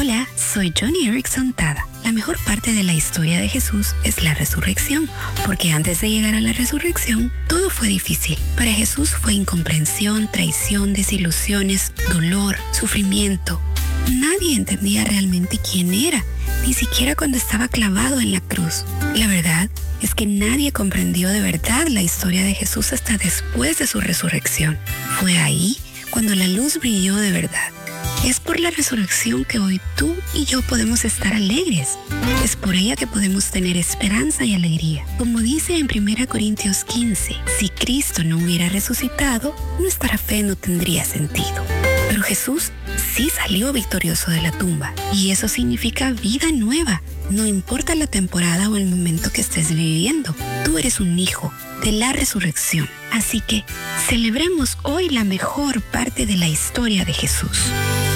Hola, soy Johnny Erickson Tada. La mejor parte de la historia de Jesús es la resurrección, porque antes de llegar a la resurrección, todo fue difícil. Para Jesús fue incomprensión, traición, desilusiones, dolor, sufrimiento. Nadie entendía realmente quién era, ni siquiera cuando estaba clavado en la cruz. La verdad es que nadie comprendió de verdad la historia de Jesús hasta después de su resurrección. Fue ahí cuando la luz brilló de verdad. Es por la resurrección que hoy tú y yo podemos estar alegres. Es por ella que podemos tener esperanza y alegría. Como dice en 1 Corintios 15, si Cristo no hubiera resucitado, nuestra fe no tendría sentido. Pero Jesús sí salió victorioso de la tumba, y eso significa vida nueva. No importa la temporada o el momento que estés viviendo, tú eres un hijo de la resurrección. Así que celebremos hoy la mejor parte de la historia de Jesús.